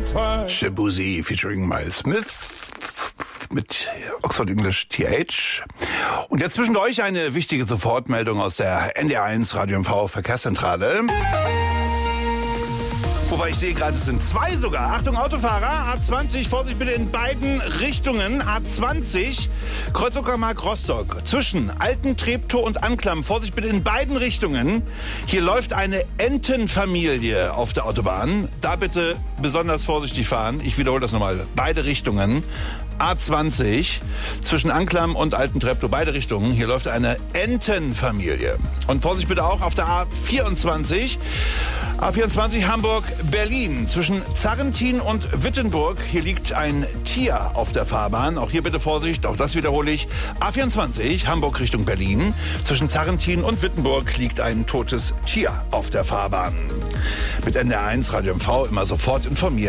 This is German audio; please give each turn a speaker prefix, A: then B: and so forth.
A: Shabuzi featuring Miles Smith mit Oxford English TH. Und jetzt zwischendurch eine wichtige Sofortmeldung aus der NDR1 Radio MV Verkehrszentrale. Wobei ich sehe gerade, es sind zwei sogar. Achtung, Autofahrer, A20, Vorsicht bitte in beiden Richtungen. A20, Kreuz-Uckermark-Rostock, zwischen Alten-Treptow und Anklam. Vorsicht bitte in beiden Richtungen. Hier läuft eine Entenfamilie auf der Autobahn. Da bitte besonders vorsichtig fahren. Ich wiederhole das nochmal. Beide Richtungen. A20, zwischen Anklam und Alten-Treptow, beide Richtungen. Hier läuft eine Entenfamilie. Und Vorsicht bitte auch auf der A24. A24 Hamburg-Berlin, zwischen Zarrentin und Wittenburg. Hier liegt ein Tier auf der Fahrbahn. Auch hier bitte Vorsicht, auch das wiederhole ich. A24 Hamburg Richtung Berlin, zwischen Zarrentin und Wittenburg liegt ein totes Tier auf der Fahrbahn. Mit NDR1 Radio MV immer sofort informieren.